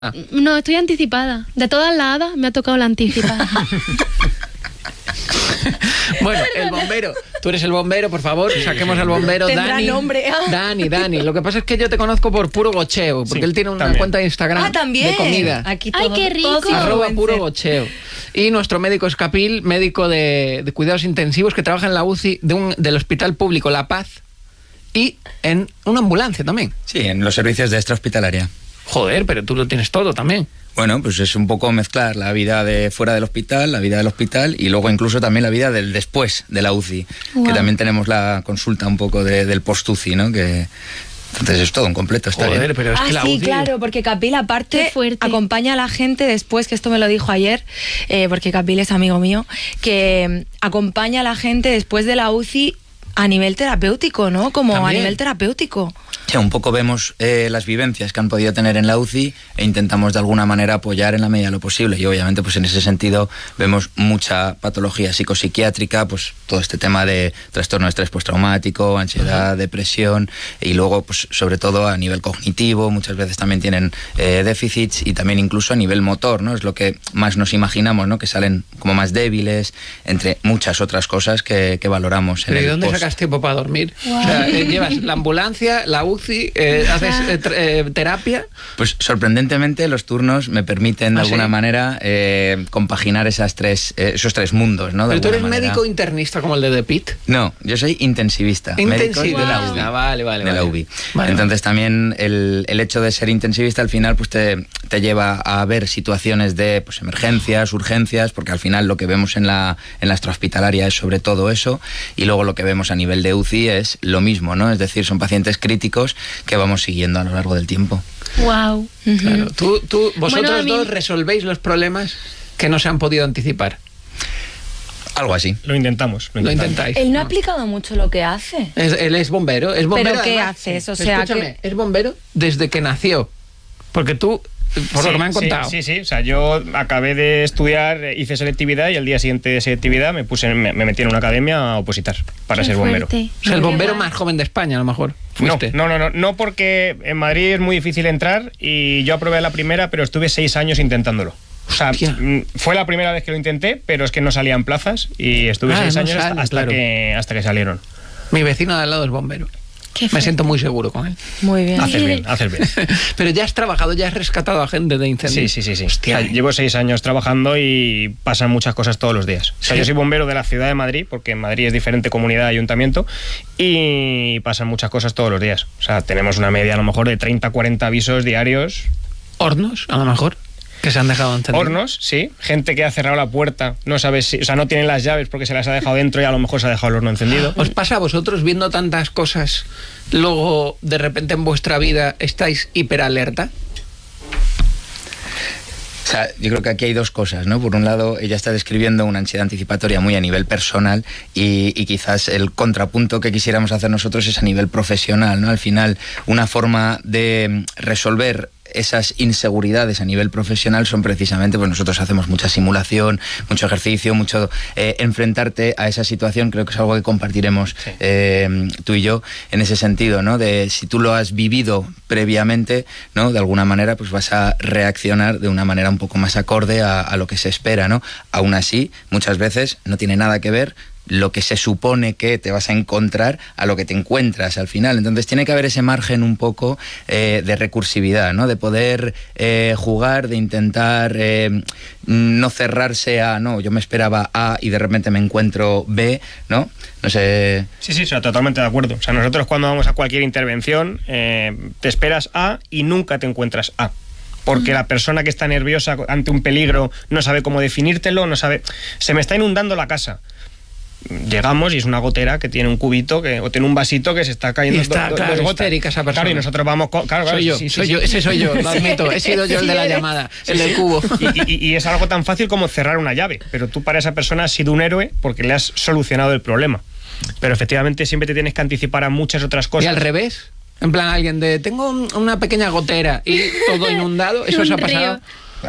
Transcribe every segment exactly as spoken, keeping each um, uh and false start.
Ah. No, estoy anticipada. De todas las hadas me ha tocado la anticipada. Bueno, el bombero. Tú eres el bombero, por favor, saquemos al bombero. Tendrá Dani. nombre. Ah. Dani, Dani. Lo que pasa es que yo te conozco por Puro Gocheo, porque Sí, él tiene una también. cuenta de Instagram Ah, también. de comida. Aquí Ay, todo- qué rico. todo Arroba influencer. Puro Gocheo. Y nuestro médico es Capil, médico de, de cuidados intensivos que trabaja en la U C I de un, del Hospital Público La Paz y en una ambulancia también. Sí, en los servicios de extrahospitalaria. Joder, pero tú lo tienes todo también. Bueno, pues es un poco mezclar la vida de fuera del hospital, la vida del hospital y luego incluso también la vida del después de la U C I, Wow. que también tenemos la consulta un poco de, del post-U C I, ¿no? Que, entonces es todo un completo, está Joder, bien. pero es ah, que la sí, U C I... claro, porque Capil aparte Qué fuerte. acompaña a la gente después, que esto me lo dijo ayer, eh, porque Capil es amigo mío, que mm, acompaña a la gente después de la U C I a nivel terapéutico, ¿no? Como También. a nivel terapéutico. Sí, un poco vemos eh, las vivencias que han podido tener en la U C I e intentamos de alguna manera apoyar en la medida de lo posible. Y obviamente pues en ese sentido vemos mucha patología psicopsiquiátrica, pues todo este tema de trastorno de estrés postraumático, ansiedad, depresión y luego pues sobre todo a nivel cognitivo, muchas veces también tienen eh, déficits y también incluso a nivel motor, ¿no? Es lo que más nos imaginamos, ¿no? Que salen como más débiles, entre muchas otras cosas que, que valoramos. En ¿Pero ¿y el dónde post. sacas tiempo para dormir? O sea, eh, llevas la ambulancia, la U C I, eh, haces eh, tr- eh, terapia. Pues sorprendentemente los turnos me permiten de ¿Ah, alguna sí? manera eh, compaginar esas tres, eh, esos tres mundos, ¿no? De Pero tú eres alguna manera. médico internista como el de The Pit. No, yo soy intensivista, médico de la U B I. Ah, vale, vale. de la vale. U B I. Vale, Entonces también el, el hecho de ser intensivista al final pues te, te lleva a ver situaciones de pues, emergencias, urgencias, porque al final lo que vemos en la, en la extrahospitalaria es sobre todo eso, y luego lo que vemos a nivel de U C I es lo mismo, ¿no? Es decir, son pacientes críticos que vamos siguiendo a lo largo del tiempo. Wow. Claro. Tú, tú, vosotros Bueno, a mí- dos resolvéis los problemas que no se han podido anticipar. Algo así. Lo intentamos. Lo Lo intentamos. intentáis. Él no ha aplicado mucho lo que hace. Es- él es bombero, es bombero. ¿Pero qué además. haces? O Pero sea, escúchame, es bombero desde que nació. Porque tú, por lo Sí, que me han sí, contado. Sí, sí, o sea, yo acabé de estudiar, eh, hice selectividad y el día siguiente de selectividad me puse, me, me metí en una academia a opositar para Qué ser bombero. fuerte. O sea, el Qué bombero guay. más joven de España, a lo mejor. No, Fuiste. no, no, no, no, porque en Madrid es muy difícil entrar y yo aprobé la primera, pero estuve seis años intentándolo. O sea, Hostia. mm, fue la primera vez que lo intenté, pero es que no salían plazas y estuve Ah, seis no años hasta, sale, hasta claro. que, hasta que salieron. Mi vecino de al lado es bombero. Qué Me fuerte. siento muy seguro con él. Muy bien. Haces bien, haces bien. Pero ya has trabajado, ya has rescatado a gente de Sí, incendios. sí, sí, sí. Hostia. O sea, llevo seis años trabajando y pasan muchas cosas todos los días. O sea, Sí. yo soy bombero de la ciudad de Madrid, porque en Madrid es diferente comunidad, ayuntamiento, y pasan muchas cosas todos los días. O sea, tenemos una media a lo mejor de treinta, cuarenta avisos diarios. Hornos, a lo mejor, que se han dejado encendidos. Hornos, sí. Gente que ha cerrado la puerta, no sabes si, o sea, no tienen las llaves porque se las ha dejado dentro y a lo mejor se ha dejado el horno encendido. ¿Os pasa a vosotros viendo tantas cosas, luego de repente en vuestra vida estáis hiperalerta? O sea, yo creo que aquí hay dos cosas, ¿no? Por un lado, ella está describiendo una ansiedad anticipatoria muy a nivel personal y, y quizás el contrapunto que quisiéramos hacer nosotros es a nivel profesional, ¿no? Al final, una forma de resolver esas inseguridades a nivel profesional son precisamente, pues nosotros hacemos mucha simulación, mucho ejercicio, mucho eh, enfrentarte a esa situación, creo que es algo que compartiremos Sí. eh, tú y yo en ese sentido, ¿no? De si tú lo has vivido previamente, ¿no? De alguna manera pues vas a reaccionar de una manera un poco más acorde a, a lo que se espera, ¿no? Aún así, muchas veces no tiene nada que ver lo que se supone que te vas a encontrar a lo que te encuentras al final. Entonces tiene que haber ese margen un poco eh, de recursividad, ¿no? De poder eh, jugar, de intentar eh, no cerrarse a, no, yo me esperaba A y de repente me encuentro B, ¿no? No sé... Sí, sí, o sea, totalmente de acuerdo. O sea, nosotros cuando vamos a cualquier intervención eh, te esperas A y nunca te encuentras A. Porque la persona que está nerviosa ante un peligro no sabe cómo definírtelo, no sabe... Se me está inundando la casa. Llegamos y es una gotera que tiene un cubito que, o tiene un vasito que se está cayendo Y está, do- do- claro, dos gotas. histérica esa persona. Claro, y nosotros vamos... Con, claro, claro, Soy yo, sí, sí, soy sí. yo, ese soy yo, lo admito. He sido yo el de la Sí, eres. llamada, el del cubo. Y, y- y es algo tan fácil como cerrar una llave, pero tú para esa persona has sido un héroe porque le has solucionado el problema. Pero efectivamente siempre te tienes que anticipar a muchas otras Y cosas. al revés, en plan alguien de, tengo un- una pequeña gotera y todo inundado, ¿eso os ha Un pasado? río. Claro.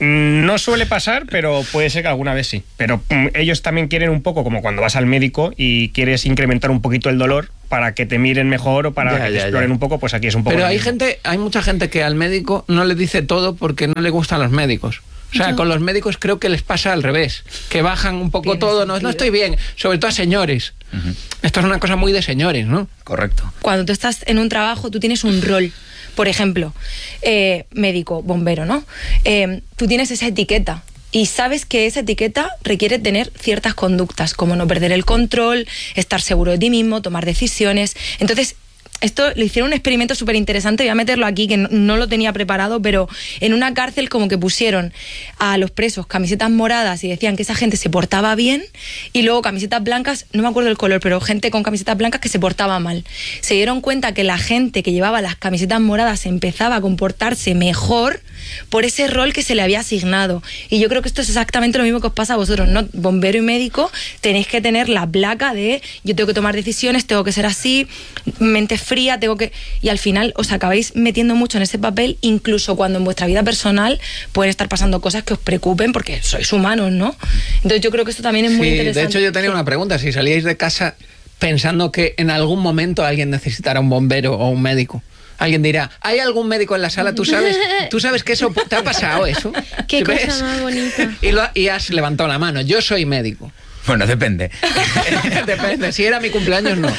No suele pasar, pero puede ser que alguna vez sí. Pero mm, ellos también quieren un poco, como cuando vas al médico y quieres incrementar un poquito el dolor para que te miren mejor o para Ya, que te ya, exploren ya. un poco, pues aquí es un poco... Pero lo hay mismo. gente, hay mucha gente que al médico no le dice todo porque no le gustan los médicos. O sea, Yo- con los médicos creo que les pasa al revés, que bajan un poco Tiene todo, no, no sentido. estoy bien, sobre todo a señores. Ujú. Esto es una cosa muy de señores, ¿no? Correcto. Cuando tú estás en un trabajo, tú tienes un rol. Por ejemplo, eh, médico, bombero, ¿no? Eh, tú tienes esa etiqueta y sabes que esa etiqueta requiere tener ciertas conductas, como no perder el control, estar seguro de ti mismo, tomar decisiones. Entonces, esto le hicieron un experimento súper interesante, voy a meterlo aquí, que no, no lo tenía preparado, pero en una cárcel como que pusieron a los presos camisetas moradas y decían que esa gente se portaba bien, y luego camisetas blancas, no me acuerdo el color, pero gente con camisetas blancas que se portaba mal. Se dieron cuenta que la gente que llevaba las camisetas moradas empezaba a comportarse mejor por ese rol que se le había asignado. Y yo creo que esto es exactamente lo mismo que os pasa a vosotros, ¿no? Bombero y médico, tenéis que tener la placa de yo tengo que tomar decisiones, tengo que ser así, mente fría, tengo que... Y al final os acabáis metiendo mucho en ese papel, incluso cuando en vuestra vida personal pueden estar pasando cosas que os preocupen porque sois humanos, ¿no? Entonces yo creo que esto también es muy Sí, interesante. de hecho yo tenía una pregunta, si salíais de casa pensando que en algún momento alguien necesitará un bombero o un médico. Alguien dirá, ¿hay algún médico en la sala? ¿Tú sabes, ¿tú sabes que eso te ha pasado eso? Qué ¿Ves? cosa más bonita. Y, lo, y has levantado la mano. Yo soy médico. Bueno, depende. Depende, si era mi cumpleaños, no.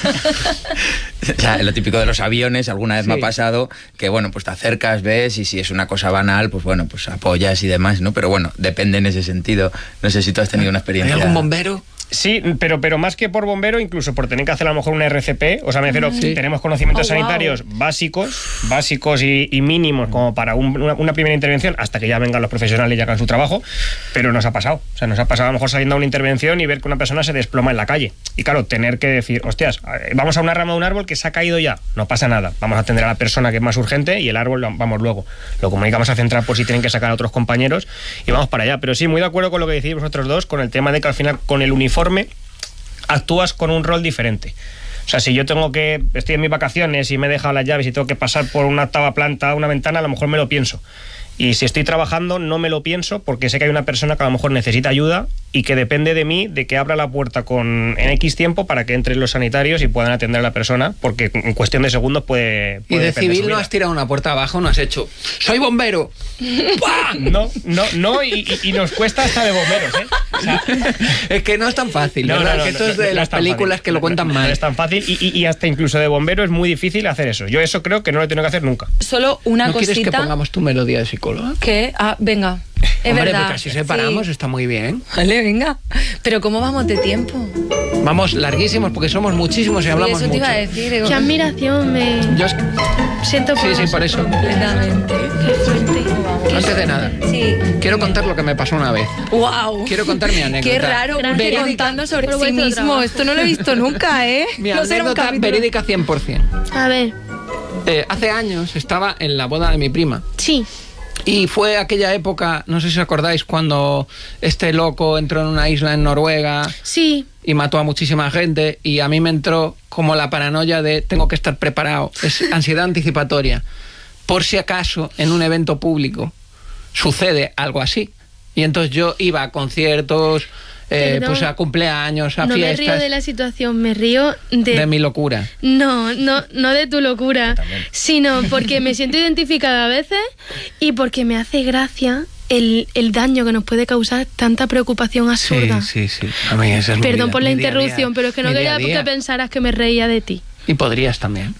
O sea, lo típico de los aviones, alguna vez me Sí. ha pasado que, bueno, pues te acercas, ves, y si es una cosa banal, pues bueno, pues apoyas y demás, ¿no? Pero bueno, depende en ese sentido. No sé si tú has tenido una ¿Hay experiencia... algún bombero? Sí, pero, pero más que por bombero, incluso por tener que hacer a lo mejor una R C P, o sea, me refiero, Sí. tenemos conocimientos Oh, wow. sanitarios básicos, básicos y, y mínimos como para un- una, una primera intervención, hasta que ya vengan los profesionales y hagan su trabajo, pero nos ha pasado. O sea, nos ha pasado a lo mejor saliendo a una intervención y ver que una persona se desploma en la calle. Y claro, tener que decir, hostias, eh, vamos a una rama de un árbol que se ha caído ya, no pasa nada, vamos a atender a la persona que es más urgente y el árbol lo- vamos luego. Lo comunicamos a central por si tienen que sacar a otros compañeros y vamos para allá. Pero sí, muy de acuerdo con lo que decís vosotros dos, con el tema de que al final con el uniforme actúas con un rol diferente. O sea, si yo tengo que, estoy en mis vacaciones y me he dejado las llaves y tengo que pasar por una octava planta, una ventana, a lo mejor me lo pienso. Y si estoy trabajando, no me lo pienso porque sé que hay una persona que a lo mejor necesita ayuda y que depende de mí de que abra la puerta con en X tiempo para que entren los sanitarios y puedan atender a la persona, porque en cuestión de segundos puede... Y puede de depender civil su no vida. has tirado una puerta abajo, no has hecho ¡soy bombero! ¡Pah! No, no, no, y, y- y nos cuesta hasta de bomberos, ¿eh? O sea, Es que no es tan fácil, No, ¿verdad? no, no, que esto no, es de no, no las es tan películas fácil. que lo cuentan No, mal. No es tan fácil y, y- y hasta incluso de bombero es muy difícil hacer eso. Yo eso creo que no lo he tenido que hacer nunca. Solo una ¿No quieres que cosita pongamos tu melodía de psicóloga? que... Ah, venga. Es Hombre, verdad. porque así separamos, Sí. está muy bien. Vale, venga. Pero ¿cómo vamos de tiempo? Vamos larguísimos porque somos muchísimos y Sí, hablamos eso te mucho. iba a decir. digo, Qué admiración, me Yo es- siento por Sí, sí, por eso. completamente. Qué fuerte. Antes de nada, Sí. quiero contar lo que me pasó una vez. Wow. Quiero contar mi anécdota. Qué raro, Gracias. Urte Verídica- contando sobre por sí vuestro mismo. trabajo. Esto no lo he visto nunca, ¿eh? Mi no será un anécdota capítulo. verídica cien por ciento. A ver, Eh, hace años estaba en la boda de mi prima. sí. Y fue aquella época, no sé si os acordáis, cuando este loco entró en una isla en Noruega Sí, y mató a muchísima gente, y a mí me entró como la paranoia de tengo que estar preparado, es ansiedad anticipatoria, por si acaso en un evento público sucede algo así. Y entonces yo iba a conciertos, eh, Perdón. pues a cumpleaños, a no me río fiestas, de la situación, me río de... de mi locura. No, no, no de tu locura, sino porque me siento identificada a veces y porque me hace gracia el, el daño que nos puede causar tanta preocupación absurda. sí, sí. A mí esa es mi Perdón vida, por la mi día a día, interrupción, pero es que no mi día quería a día. que pensaras que me reía de ti. Y podrías también.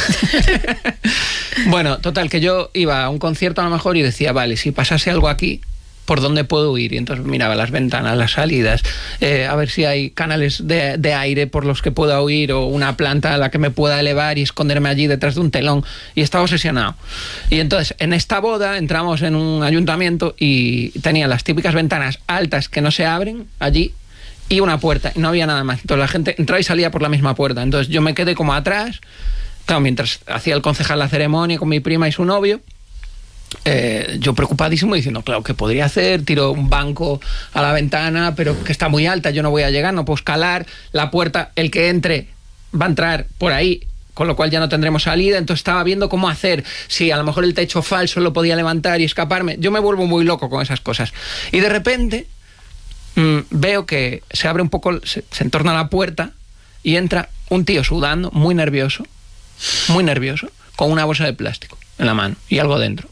Bueno, total, que yo iba a un concierto a lo mejor y decía, vale, si pasase algo aquí, ¿por dónde puedo ir? Y entonces miraba las ventanas, las salidas, eh, a ver si hay canales de, de aire por los que pueda oír o una planta a la que me pueda elevar y esconderme allí detrás de un telón. Y estaba obsesionado. Y entonces, en esta boda entramos en un ayuntamiento y tenía las típicas ventanas altas que no se abren allí y una puerta, y no había nada más. Entonces la gente entraba y salía por la misma puerta. Entonces yo me quedé como atrás, claro, mientras hacía el concejal la ceremonia con mi prima y su novio, eh, yo preocupadísimo diciendo, claro, ¿qué podría hacer? Tiro un banco a la ventana, pero que está muy alta, yo no voy a llegar, no puedo escalar, la puerta, el que entre va a entrar por ahí con lo cual ya no tendremos salida. Entonces estaba viendo cómo hacer, si a lo mejor el techo falso lo podía levantar y escaparme. Yo me vuelvo muy loco con esas cosas. Y de repente mmm, veo que se abre un poco, se, se entorna la puerta y entra un tío sudando, muy nervioso, muy nervioso, con una bolsa de plástico en la mano y algo dentro.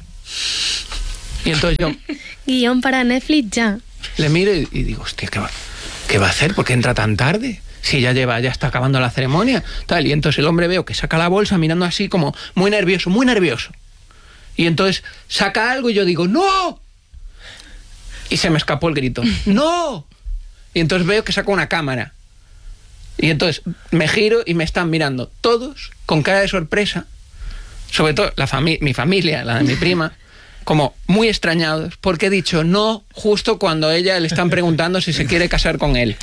Y entonces yo... Guión para Netflix ya. Le miro y, y digo, hostia, ¿qué va, ¿qué va a hacer? ¿Por qué entra tan tarde? Si ya lleva, ya está acabando la ceremonia. Tal. Y entonces el hombre veo que saca la bolsa mirando así como muy nervioso, muy nervioso. Y entonces saca algo y yo digo, ¡no! Y se me escapó el grito, ¡no! Y entonces veo que saca una cámara. Y entonces me giro y me están mirando todos con cara de sorpresa, sobre todo la fami- mi familia, la de mi prima, como muy extrañados, porque he dicho no justo cuando a ella le están preguntando si se quiere casar con él.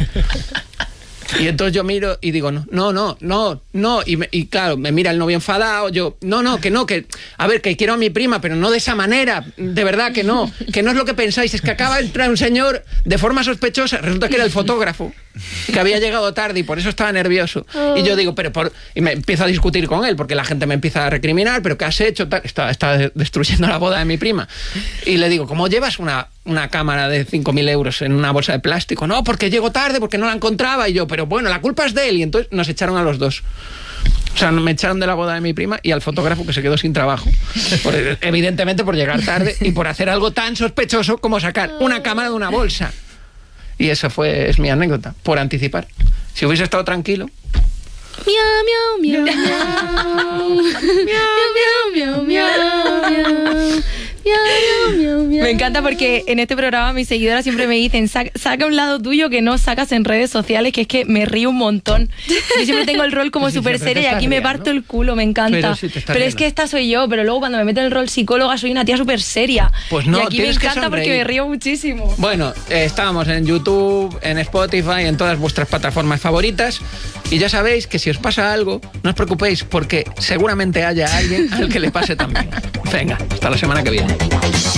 Y entonces yo miro y digo, no, no, no, no, no. Y, me, y claro, me mira el novio enfadado, yo, no, no, que no, que, a ver, que quiero a mi prima, pero no de esa manera, de verdad que no, que no es lo que pensáis, es que acaba de entrar un señor de forma sospechosa, resulta que era el fotógrafo, que había llegado tarde y por eso estaba nervioso. Oh. Y yo digo, pero por... Y me empiezo a discutir con él, porque la gente me empieza a recriminar, pero ¿qué has hecho? Está, está destruyendo la boda de mi prima. Y le digo, ¿cómo llevas una... una cámara de cinco mil euros en una bolsa de plástico? No, porque llego tarde, porque no la encontraba. Y yo, pero bueno, la culpa es de él. Y entonces nos echaron a los dos. O sea, me echaron de la boda de mi prima y al fotógrafo, que se quedó sin trabajo. Por, evidentemente por llegar tarde y por hacer algo tan sospechoso como sacar una cámara de una bolsa. Y esa fue, es mi anécdota, por anticipar. Si hubiese estado tranquilo... Miau, miau, miau, miau. Miau, miau, miau, miau. Me encanta porque en este programa mis seguidoras siempre me dicen, saca, saca un lado tuyo que no sacas en redes sociales, que es que me río un montón. Yo siempre tengo el rol como sí, súper seria y aquí me parto el culo, me encanta. Pero, si pero es que esta soy yo, pero luego cuando me meto en el rol psicóloga soy una tía súper seria. Pues no, y aquí me encanta porque me río muchísimo. Bueno, eh, estábamos en YouTube, en Spotify, en todas vuestras plataformas favoritas y ya sabéis que si os pasa algo, no os preocupéis porque seguramente haya alguien al que le pase también. Venga, hasta la semana que viene.